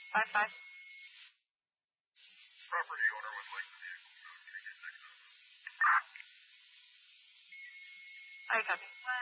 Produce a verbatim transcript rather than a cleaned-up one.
Five five. Property owner would like the vehicle. I copy.